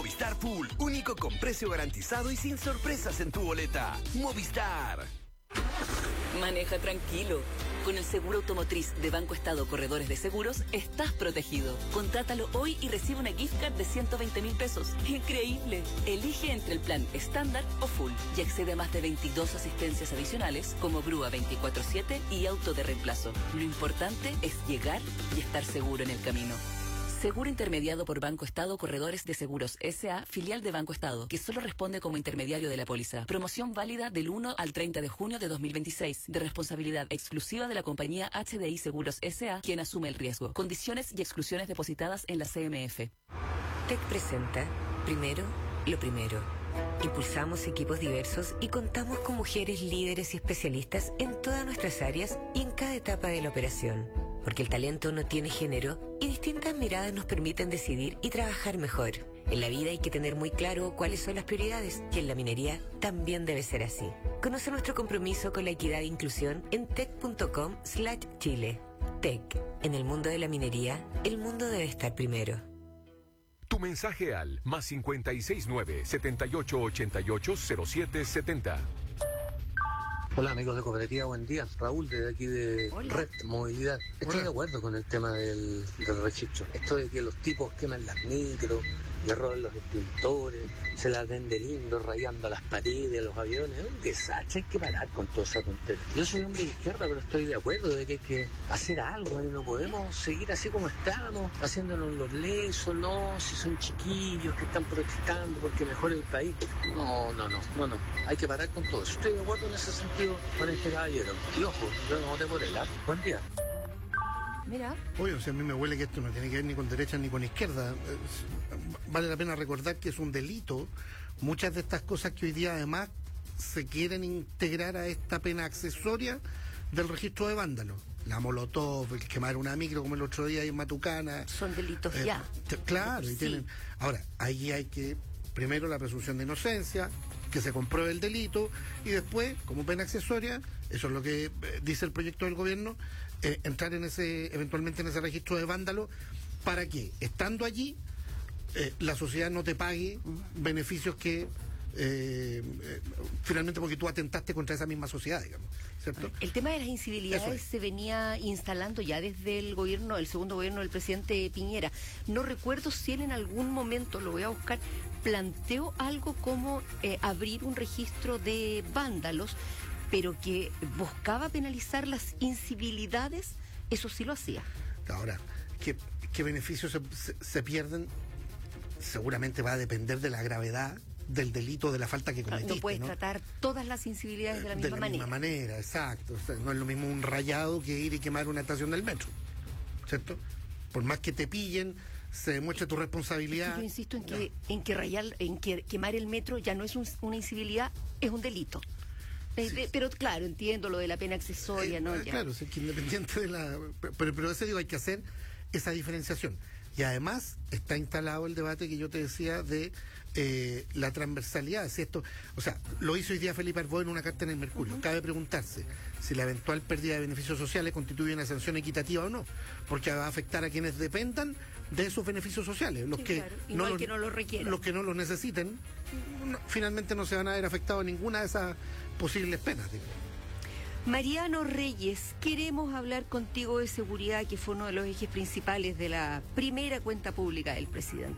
Movistar Full, único con precio garantizado y sin sorpresas en tu boleta. Movistar. Maneja tranquilo. Con el seguro automotriz de Banco Estado Corredores de Seguros, estás protegido. Contrátalo hoy y recibe una gift card de 120.000 pesos. ¡Increíble! Elige entre el plan estándar o full y accede a más de 22 asistencias adicionales como grúa 24/7 y auto de reemplazo. Lo importante es llegar y estar seguro en el camino. Seguro intermediado por Banco Estado Corredores de Seguros S.A., filial de Banco Estado, que solo responde como intermediario de la póliza. Promoción válida del 1 al 30 de junio de 2026, de responsabilidad exclusiva de la compañía HDI Seguros S.A., quien asume el riesgo. Condiciones y exclusiones depositadas en la CMF. TEC presenta Primero, lo primero. Impulsamos equipos diversos y contamos con mujeres líderes y especialistas en todas nuestras áreas y en cada etapa de la operación. Porque el talento no tiene género y distintas miradas nos permiten decidir y trabajar mejor. En la vida hay que tener muy claro cuáles son las prioridades y en la minería también debe ser así. Conoce nuestro compromiso con la equidad e inclusión en tec.com/Chile. TEC. En el mundo de la minería, el mundo debe estar primero. Tu mensaje al +569 78880770. Hola amigos de Cooperativa, buen día. Raúl, desde aquí de Red Movilidad. Estoy de acuerdo con el tema del registro. Esto de que los tipos queman las micros, le roban los extintores, se las venden lindo, rayando las paredes, los aviones. Es un desastre, hay que parar con toda esa tontería. Yo soy hombre de izquierda, pero estoy de acuerdo de que hay que hacer algo, y no podemos seguir así como estamos, haciéndonos los lesos, no, si son chiquillos que están protestando porque mejora el país. No, hay que parar con todo eso. Estoy de acuerdo en ese sentido con este caballero. Y ojo, yo no voté por él. Buen día. Mira. Oye, o sea, a mí me huele que esto no tiene que ver ni con derecha ni con izquierda. Vale la pena recordar que es un delito. Muchas de estas cosas que hoy día además se quieren integrar a esta pena accesoria del registro de vándalos. La molotov, el quemar una micro como el otro día en Matucana. Son delitos ya. Claro, y sí. tienen. Ahora, ahí hay que, primero la presunción de inocencia, que se compruebe el delito, y después, como pena accesoria, eso es lo que dice el proyecto del gobierno, entrar eventualmente en ese registro de vándalo, para que, estando allí, la sociedad no te pague beneficios que finalmente porque tú atentaste contra esa misma sociedad, digamos, ¿cierto? El tema de las incivilidades se venía instalando ya desde el segundo gobierno del presidente Piñera. No recuerdo si él en algún momento, lo voy a buscar, planteó algo como abrir un registro de vándalos, pero que buscaba penalizar las incivilidades. Eso sí lo hacía. Ahora, ¿qué beneficios se pierden? Seguramente va a depender de la gravedad del delito, de la falta que cometiste. No puedes tratar todas las incivilidades de la misma manera. De la misma manera, exacto. O sea, no es lo mismo un rayado que ir y quemar una estación del metro, ¿cierto? Por más que te pillen, se demuestre tu responsabilidad. Yo insisto en que quemar el metro ya no es una incivilidad, es un delito. Sí. Pero claro, entiendo lo de la pena accesoria, ¿no? Claro, es que independiente de la... Pero ese digo, hay que hacer esa diferenciación. Y además está instalado el debate que yo te decía de la transversalidad. Si esto, o sea, lo hizo hoy día Felipe Arbó en una carta en el Mercurio. Uh-huh. Cabe preguntarse si la eventual pérdida de beneficios sociales constituye una sanción equitativa o no, porque va a afectar a quienes dependan de esos beneficios sociales. Los que no los requieran. Los que no los necesiten, finalmente no se van a ver afectados ninguna de esas posibles penas, digamos. Mariano Reyes, queremos hablar contigo de seguridad, que fue uno de los ejes principales de la primera cuenta pública del presidente.